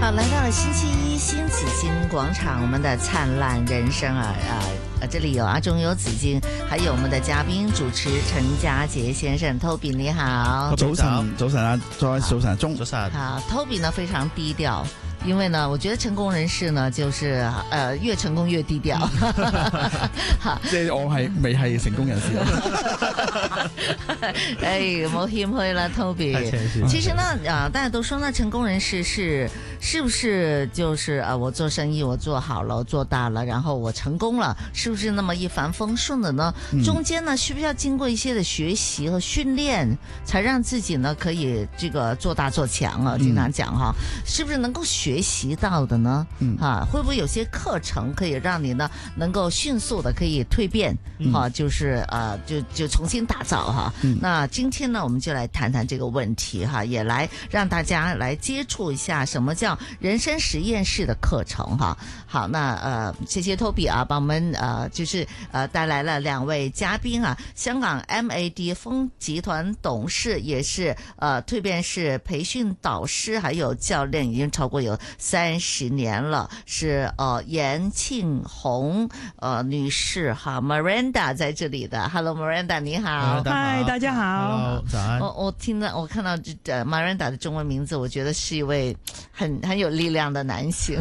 好，来到了星期一新紫金广场，我们的灿烂人生这里有阿中有紫金，还有我们的嘉宾主持陈家杰先生 Toby 你好。 早晨啊，早晨中。 好 Toby 呢非常低调，因为呢我觉得成功人士呢就是越成功越低调。 即係我未係成功人士。 冇謙虛啦 Toby。其實呢大家都說呢成功人士是不是就是我做生意我做好了我做大了然後我成功了，是不是那麼一帆風順的呢？中間呢需不需要經過一些的學習和訓練，才讓自己呢可以這個做大做強啊？經常講哈，是不是能夠學習到的呢？會不會有些課程可以讓你呢能夠迅速的可以蛻變？就是就重新打造哈。那今天呢我們就來談談這個問題哈，也來讓大家來接觸一下什麼叫人生實驗室的課程哈。好，那謝謝 Toby 啊，幫我們就是帶來了兩位嘉賓啊，香港 MAD 風集團董事，也是蛻變式培訓導師，還有教練，已經超過有30年了，是嚴慶紅女士哈 Miranda 在這裡的 ，Hello Miranda 你好， 嗨大家好， 早安。 我看到Miranda 的中文名字，我覺得是一位很有力量的男性。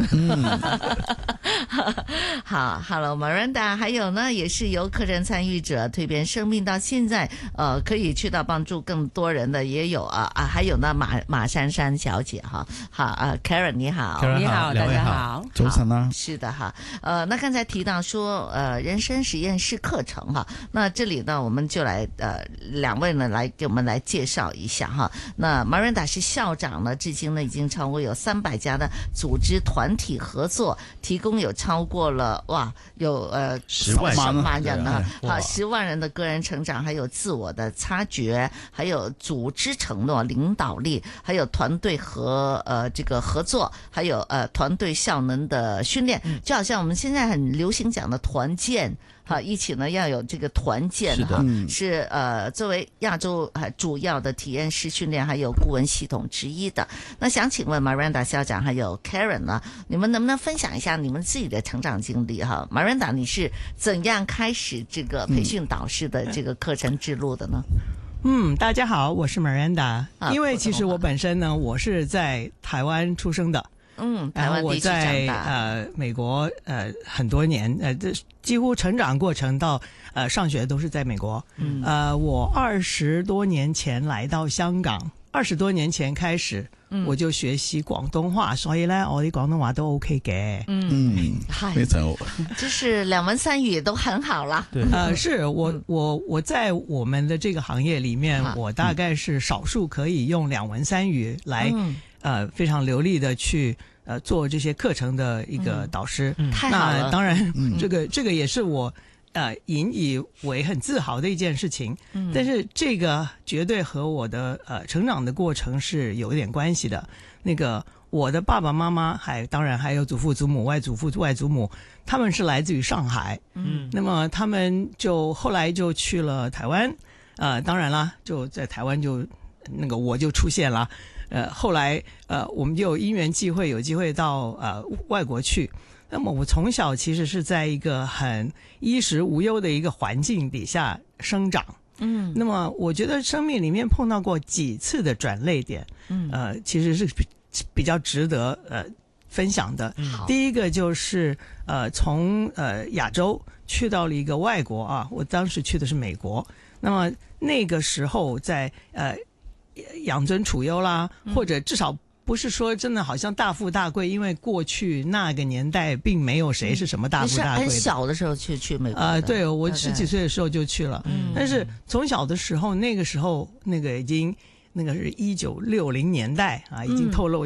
好 ，Hello Miranda， 還有呢，也是由課程參與者蛻變生命到現在，可以去到幫助更多人的也有還有呢馬珊珊小姐哈，好Karen 你好， 你好，大家好， 早晨啊。 是的哈，那剛才提到說人生實驗室課程哈，那這裡呢我們就來兩位呢來給我們來介紹一下哈。那 Miranda 是校長呢，至今呢已經超過有300家的組織團體合作，提供有超過了有 10萬人呢，好10萬人的個人成長，還有自我的察覺，還有組織承諾、領導力，還有團隊和這個合作，還有團隊效能的訓練，就好像我們現在很流行講的團建。好，一起呢要有這個團建哈，是作為亞洲主要的體驗式訓練還有顧問系統之一的。那想請問 Miranda 校長還有 Karen 呢，你們能不能分享一下你們自己的成長經歷哈？Miranda 你是怎樣開始這個培訓導師的這個課程之路的呢？ 大家好，我是 Miranda。因為其實我本身呢，我是在台灣出生的。 台灣地區長大。 我在美國很多年，這幾乎成長過程到上學都是在美國。我20多年前來到香港，20多年前開始我就學習廣東話，所以呢我啲廣東話都 OK 嘅。 非常好， 就是兩文三語都很好啦。 是我在我們的這個行業裡面，我大概是少數可以用兩文三語來非常流利的去做這些課程的一個導師。 太好了。 那當然這個也是我引以為很自豪的一件事情。但是這個絕對和我的成長的過程是有一點關係的。那個我的爸爸媽媽當然還有祖父祖母、外祖父外祖母，他們是來自於上海。那麼他們就後來就去了台灣。當然啦，就在台灣就那個我就出現了。後來我們就有因緣際會，有機會到外國去。那麼我從小其實是在一個很衣食無憂的一個環境底下生長。那麼我覺得生命裡面碰到過幾次的轉捩點，其實是比較值得分享的。第一個就是從亞洲去到了一個外國啊，我當時去的是美國。那麼那個時候在養尊處優啦，或者至少不是說真的好像大富大貴，因為過去那個年代並沒有誰是什麼大富大貴的。 你是很小的時候去美國？ 對，我10幾歲的時候就去了。但是從小的時候，那個時候那個已經那個是1960年代啊，已經透露